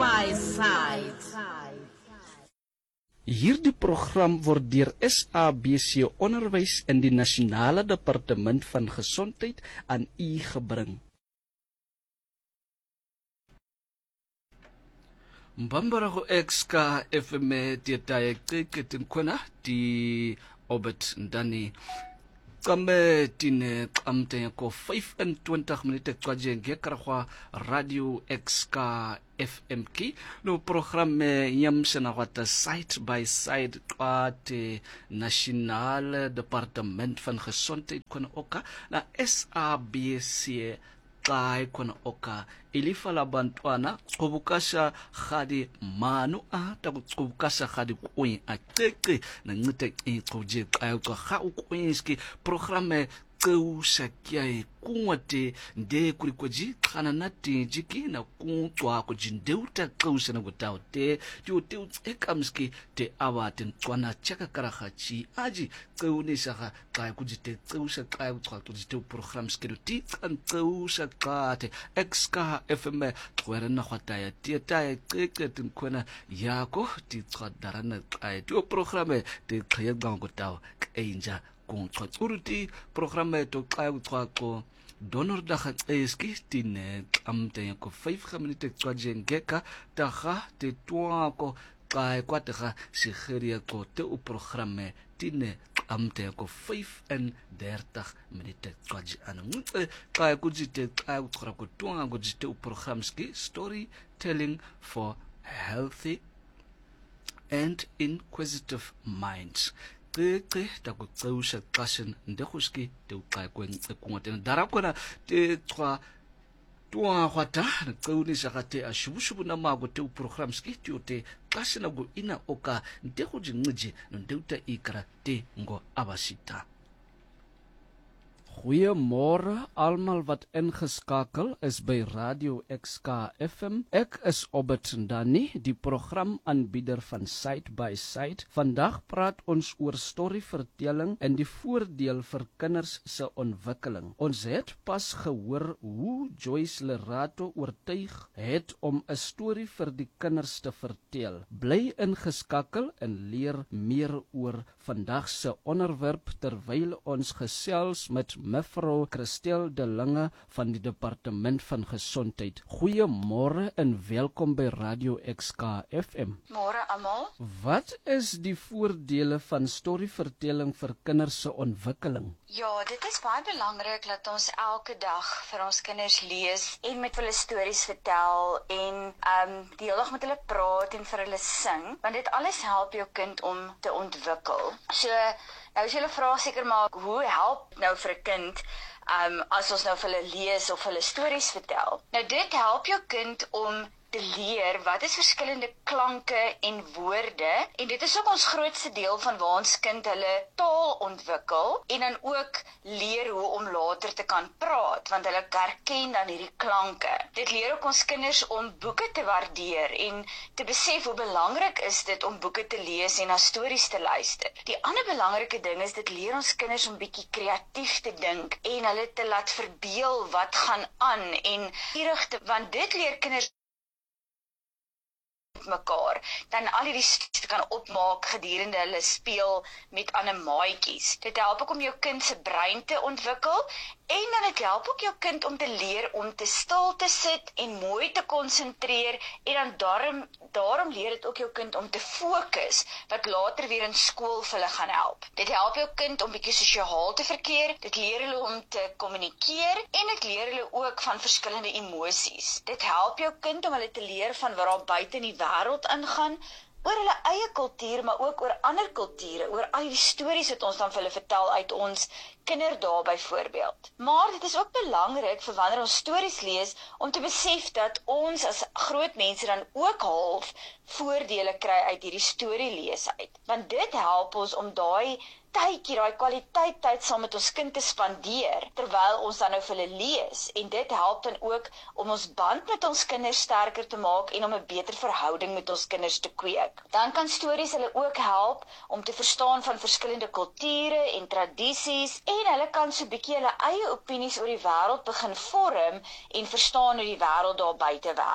by Side. Hierdie program word deur SABC Onderwys en die Nasionale Departement van Gesondheid aan u gebring. Mbambarago XK FM tietaye kiketin kona di obet ndani Kambe tine kamte ko 25 minute kwaje ngekarwa Radio XK FM ki no programme yamsena wata side by side kwate Nasionale Departement van Gesondheid kon oka na SABC kai kon oka ilifa la bantwana kubukasha khadi manu kubukasha khadi kuin ateke na ngite ikuje kai ko kha ukuyinski programme Keusa kia kuwate nde kurikoji kana nati jiki na kuntwa kujindeuta keusa na gutao te ekamski te awaten twana chaka karahachi aji keunisha kai kujite keusa kai kujite program skeruti kan keusa kate XK FM kwera na khwataya tieta keketin kona yako ti tsadarana kai tu programme te khayega gutao einja Uruti programme to Kautwako Donderdag eski tine amte ko 5 minute twaje ngeka taga te twako kai kwatega sigeria ko te programme tine amte ko 35 minute twaje anamutse kai kujite kai ko twanga kujite programski storytelling for healthy and inquisitive minds. Te takutsewusha kashin ndekuski te uqaikwen ekungatena darakona te twa tuwa khwata ntsewunisha kate ashubushubu na mago te programski te kashina go ina oka ndekujinqiji ndeuta ikara te ngo abashita. Goeiemôre almal wat ingeskakel is by Radio XK FM. Ek is Obert Ndani, die programaanbieder van Side by Side. Vandag praat ons oor storyvertelling en die voordeel vir kinders se ontwikkeling. Ons het pas gehoor hoe Joyce Lerato oortuig het om 'n storie vir die kinders te vertel. Bly ingeskakel en leer meer oor vandag se onderwerp terwyl ons gesels met Mevrou Christel de Lange van die Departement van Gesondheid. Goeiemôre en welkom by Radio XK FM. Môre almal. Wat is die voordele van storyvertelling vir kinders se ontwikkeling? Ja, dit is baie belangrik dat ons elke dag vir ons kinders lees en met hulle stories vertel en die hele dag met hulle praat en vir hulle sing, want dit alles help jou kind om te ontwikkel. So nou as jy vra seker maar hoe help nou vir 'n kind as ons nou vir hulle lees of hulle stories vertel. Nou dit help jou kind om te leer wat is verskillende klanke en woorde en dit is ook ons grootste deel van waar ons kind hulle taal ontwikkel en dan ook leer hoe om later te kan praat want hulle herken dan hierdie klanke. Dit leer ook ons kinders om boeke te waardeer en te besef hoe belangrik is dit om boeke te lees en na stories te luister. Die ander belangrike ding is dit leer ons kinders om bietjie kreatief te dink en hulle te laat verbeel wat gaan aan en want dit leer kinders mekaar, dan al hierdie stories kan opmaak gedurende hulle speel met ander maatjies. Dit help ook om jou kind se brein te ontwikkel en dan dit help ook jou kind om te leer om te stil te sit en mooi te konsentreer en dan daarom leer dit ook jou kind om te fokus wat later weer in skool vir hulle gaan help. Dit help jou kind om bietjie sosiaal te verkeer, dit leer hulle om te kommunikeer en dit leer hulle ook van verskillende emosies. Dit help jou kind om hulle te leer van wat daar buite in die wêreld ingaan, oor hulle eie kultuur, maar ook oor ander kulture, oor al die stories wat ons dan vir hulle vertel uit ons kinderdae byvoorbeeld. Maar dit is ook belangrik vir wanneer ons stories lees, om te besef dat ons as groot mense dan ook half voordele kry uit hierdie storie lees uit. Want dit help ons om daai tydjie, daai kwaliteit tyd saam met ons kind te spandeer, terwyl ons dan nou vir hulle lees, en dit help dan ook om ons band met ons kinders sterker te maak en om 'n beter verhouding met ons kinders te kweek. Dan kan stories hulle ook help om te verstaan van verskillende kulture en tradisies, en hulle kan so 'n bietjie hulle eie opinies oor die wêreld begin vorm en verstaan hoe die wêreld daar buite werk.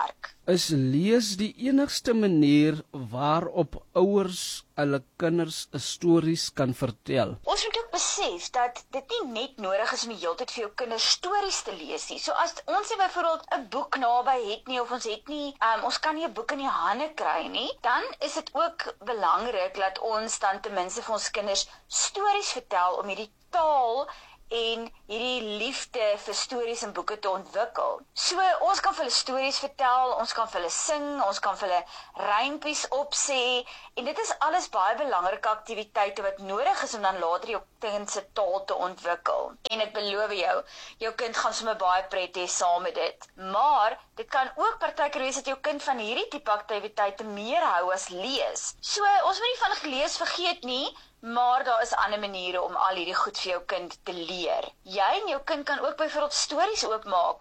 Is lees die enigste manier waarop ouers hulle kinders stories kan vertel? Ons moet ook besef dat dit nie net nodig is om die hele tyd vir jou kinders stories te lees nie. So as ons nie byvoorbeeld 'n boek naby het nie of ons het nie, ons kan nie 'n boek in die hande kry nie, dan is dit ook belangrik dat ons dan ten minste vir ons kinders stories vertel om hierdie taal en hierdie liefde vir stories en boeke te ontwikkel. So ons kan vir hulle stories vertel, ons kan vir hulle sing, ons kan vir hulle rympies opsê en dit is alles baie belangrike aktiwiteite wat nodig is om dan later jou kind se taal te ontwikkel. En ek beloof jou kind gaan sommer baie pret hê saam met dit. Maar dit kan ook partykeer wees dat jou kind van hierdie tipe aktiwiteite meer hou as lees. So ons moet nie van lees vergeet nie, maar daar is ander maniere om al hierdie goed vir jou kind te leer. Jy en jou kind kan ook byvoorbeeld stories opmaak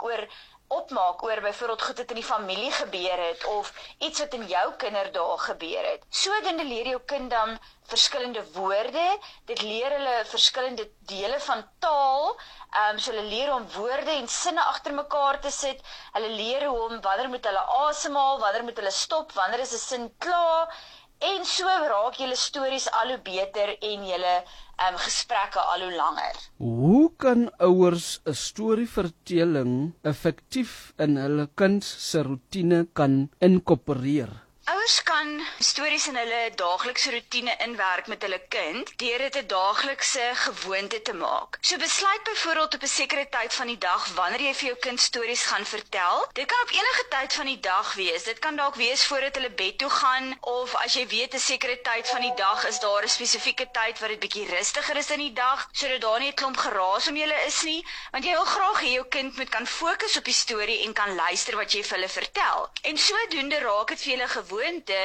oor byvoorbeeld goed wat in die familie gebeur het of iets wat in jou kinderdae gebeur het. Sodoende leer jou kind dan verskillende woorde, dit leer hulle verskillende dele van taal, so hulle leer om woorde en sinne agter mekaar te sit, hulle leer wanneer moet hulle asemhaal, wanneer moet hulle stop, wanneer is 'n sin klaar, en so raak julle stories al hoe beter en julle gesprekke al hoe langer. Hoe kan ouers 'n storievertelling effektief in hulle kind se roetine kan inkorporeer? Ouers kan stories in hulle daaglikse roetine inwerk met hulle kind deur dit 'n daaglikse gewoonte te maak. So besluit byvoorbeeld op 'n sekere tyd van die dag wanneer jy vir jou kind stories gaan vertel. Dit kan op enige tyd van die dag wees. Dit kan dalk wees voordat hulle bed toe gaan of as jy weet 'n sekere tyd van die dag is daar 'n spesifieke tyd wat dit bietjie rustiger is in die dag, sodat daar nie 'n klomp geraas om julle is nie, want jy wil graag hê jou kind moet kan fokus op die storie en kan luister wat jy vir hulle vertel. En sodoende raak dit vir julle gewoonte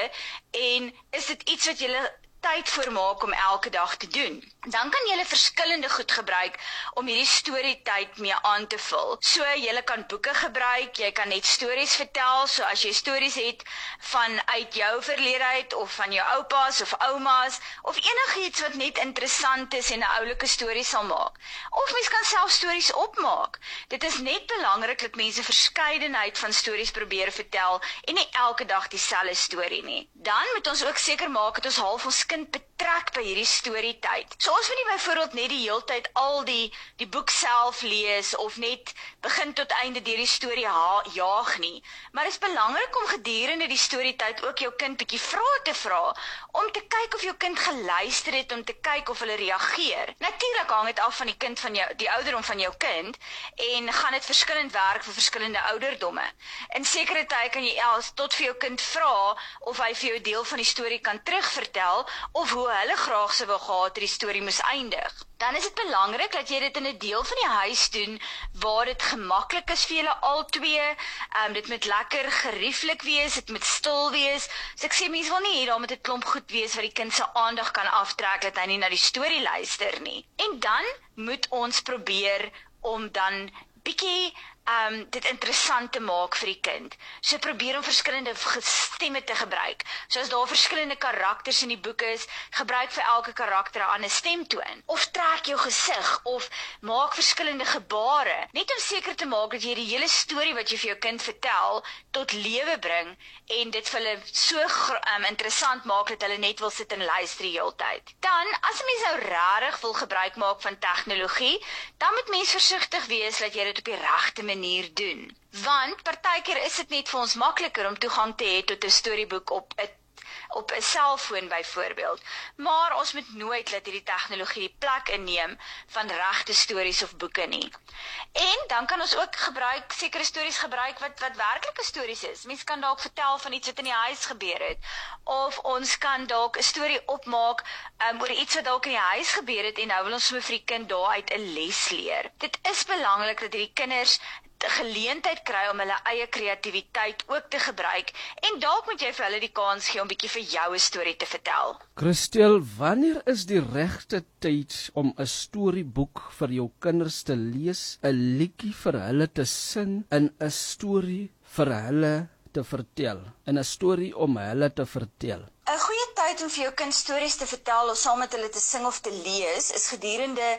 en is dit iets wat julle tyd voormaak om elke dag te doen. Dan kan jy verskillende goed gebruik om hierdie storietyd mee aan te vul. So jy kan boeke gebruik, jy kan net stories vertel, so as jy stories het van uit jou verlede uit of van jou oupas of oumas of enigiets wat net interessant is en 'n oulike storie sal maak. Of mens kan self stories opmaak. Dit is net belangrik dat mense verskeidenheid van stories probeer vertel en nie elke dag dieselfde storie nie. Dan moet ons ook seker maak dat ons half ons kind betrek by hierdie storietyd. So ons moet nie byvoorbeeld net die heeltyd al die boek self lees of net begin tot einde deur die storie jaag nie. Maar dit is belangrik om gedurende die storietyd ook jou kind bietjie vrae te vra om te kyk of jou kind geluister het, om te kyk of hulle reageer. Natuurlik hang dit af van die kind van jou, die ouderdom van jou kind en gaan dit verskillend werk vir verskillende ouderdomme. In sekere tye kan jy tot vir jou kind vra of hy vir jou deel van die storie kan terugvertel of hoe hulle graag sou wou gehad het die storie moes eindig. Dan is dit belangrik dat jy dit in 'n deel van die huis doen waar dit gemaklik is vir julle albei. Dit moet lekker gerieflik wees, dit moet stil wees. So ek sê mense wil nie hê daar moet 'n klomp goed wees wat die kind se aandag kan aftrek dat hy nie na die storie luister nie. En dan moet ons probeer om dan bietjie dit interessant te maak vir die kind. So probeer om verskillende stemme te gebruik. So as daar verskillende karakters in die boek is, gebruik vir elke karakter 'n ander stemtoon. Of trek jou gesig of maak verskillende gebare, net om seker te maak dat jy die hele storie wat jy vir jou kind vertel tot lewe bring en dit vir hulle so interessant maak dat hulle net wil sit en luister die hele tyd. Dan as 'n mens nou regtig wil gebruik maak van tegnologie, dan moet mens versigtig wees dat jy dit op die regte manier doen. Want partykeer is dit net vir ons makliker om toegang te hê tot 'n storieboek op 'n selfoon byvoorbeeld. Maar ons moet nooit laat hierdie tegnologie die plek inneem van regte stories of boeke nie. En dan kan ons ook sekere stories gebruik wat werklike stories is. Mense kan dalk vertel van iets wat in die huis gebeur het. Of ons kan dalk 'n storie opmaak oor iets wat dalk in die huis gebeur het en nou wil ons sommer vir die kind daaruit 'n les leer. Dit is belangrik dat hierdie kinders geleentheid kry om hulle eie kreatiwiteit ook te gebruik en dalk moet jy vir hulle die kans gee om bietjie vir jou 'n storie te vertel. Christel, wanneer is die regte tyd om 'n storieboek vir jou kinders te lees, 'n liedjie vir hulle te sing en 'n storie vir hulle te vertel, en 'n storie om hulle te vertel? 'n Goeie tyd om vir jou kind stories te vertel of saam met hulle te sing of te lees is gedurende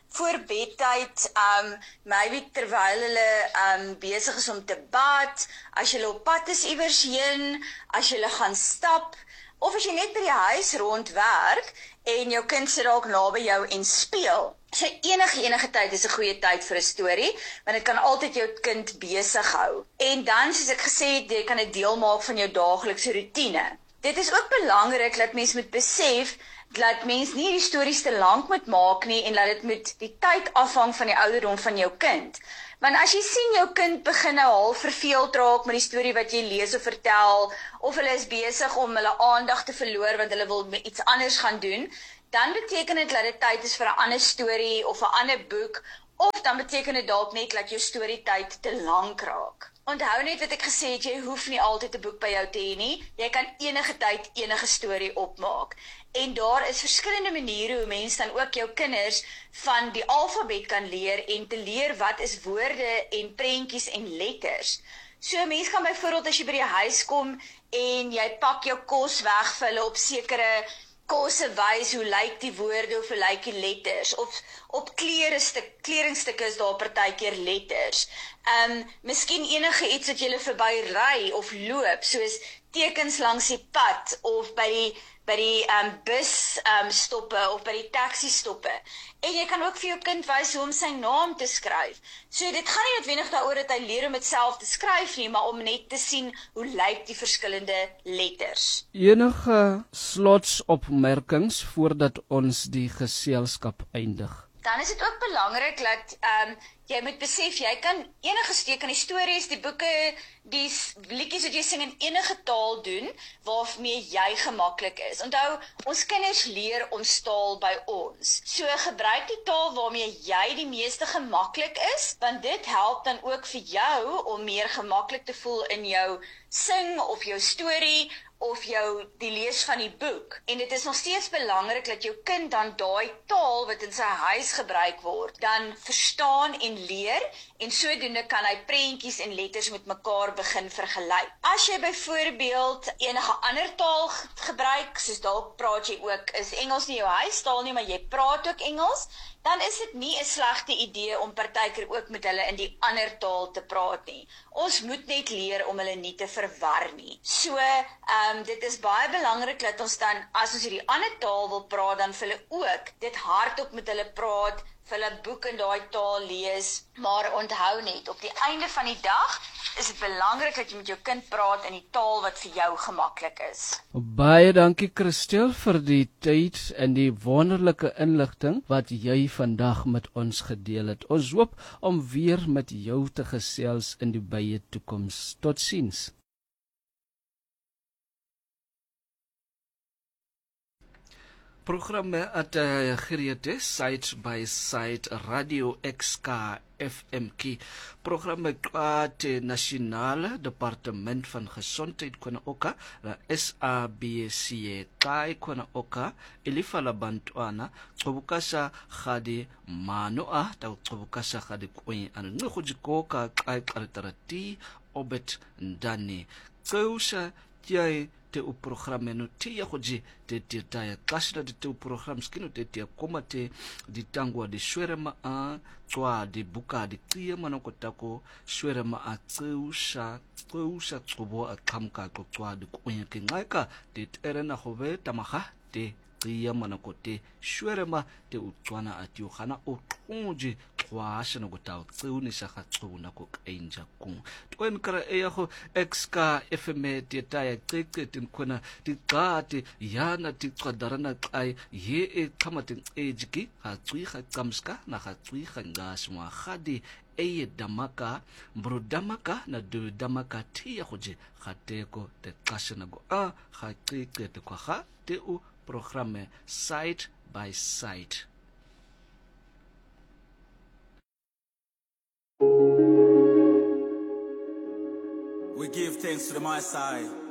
voor bedtyd, maybe terwyl hulle besig is om te bad, as jy op pad is iewers heen, as jy gaan stap, of as jy net by die huis rondwerk en jou kind sit dalk naby jou en speel. So enige tyd is 'n goeie tyd vir 'n storie, want dit kan altyd jou kind besig hou. En dan, soos ek gesê het, jy kan dit deel maak van jou daaglikse roetine. Dit is ook belangrik dat mens moet besef dat mens nie die stories te lank moet maak nie en dat dit moet die tyd afhang van die ouderdom van jou kind. Want as jy sien jou kind begin nou half verveeld raak met die storie wat jy lees of vertel, of hulle is besig om hulle aandag te verloor want hulle wil iets anders gaan doen, dan beteken dit dat dit tyd is vir 'n ander storie of 'n ander boek, of dan beteken dit dalk net dat jou storietyd te lank raak. Onthou net wat ek gesê het, jy hoef nie altyd 'n boek by jou te hê nie. Jy kan enige tyd enige storie opmaak. En daar is verskillende maniere hoe mense dan ook jou kinders van die alfabet kan leer en te leer wat is woorde en prentjies en letters. So mense kan byvoorbeeld as jy by die huis kom en jy pak jou kos weg vir hulle op sekere kosse wys, hoe lyk die woorde of hoe lyk die letters, of op kledingstukke is daar partykeer letters. Miskien enige iets wat jy verby ry of loop, soos tekens langs die pad of by die bus stoppe of by die taxi stoppe. En jy kan ook vir jou kind wys hoe om sy naam te skryf. So dit gaan nie noodwendig daaroor dat hy leer om dit self te skryf nie, maar om net te sien hoe lyk die verskillende letters. Enige slotsopmerkings voordat ons die geselskap eindig? Dan is dit ook belangrik dat jy moet besef, jy kan enige steek aan die stories, die boeke, die liedjies wat jy sing in enige taal doen, waarmee jy gemaklik is. Onthou, ons kinders leer ons taal by ons. So gebruik die taal waarmee jy die meeste gemaklik is, want dit help dan ook vir jou om meer gemaklik te voel in jou sing of jou storie, of die lees van die boek. En dit is nog steeds belangrik dat jou kind dan daai taal wat in sy huis gebruik word, dan verstaan en leer, en sodoende kan hy prentjies en letters met mekaar begin vergelyk. As jy byvoorbeeld enige ander taal gebruik, soos dalk praat jy ook, is Engels nie jou huistaal nie, maar jy praat ook Engels, dan is dit nie 'n slegte idee om partykeer ook met hulle in die ander taal te praat nie. Ons moet net leer om hulle nie te verwar nie. So, dit is baie belangrik dat ons dan, as ons hierdie ander taal wil praat, dan vir hulle ook dit hardop met hulle praat, vir hulle boek in daai taal lees, maar onthou net, op die einde van die dag is dit belangrik dat jy met jou kind praat in die taal wat vir jou gemaklik is. Baie dankie Christel vir die tyd en die wonderlike inligting wat jy vandag met ons gedeel het. Ons hoop om weer met jou te gesels in die baie toekoms. Totsiens. Programme at Griete, Side by Side, Radio XK FMK. Programme at Nasionale Departement van Gesondheid kona oka, la SABC kai kona oka, ilifala bantwana, tsobukasa khadi manoa, ta tsobukasa khadi kwenye anu. Ngujikoka kai karitarati, obet ndani. Tseusha tiae te u programme no tia hoji te taya kasina te u program skino te tia koma te di tangwa di shwerema a tswa di buka di tia manoko tako shwerema a tseusha tsobo a kamka ko tswa di kwenye ke ngaika te terena hove tamaha te tia manoko te shwerema te u tswana ati khana o tkonji kwasha no gotao tseuni sa ga tsona ko kainja kung to enkara e ya go XK FM te taya tin khona ti qati yana ti qadarana qai ye e qamatin ejiki ha tsui ga tsamska na ga tsui ga ngaswa khadi e damaka brodamaka na do damaka ti ya goje gateko te qashana go a ga qiqe te kwa ga te u programme Side by Side. We give thanks to the Most High.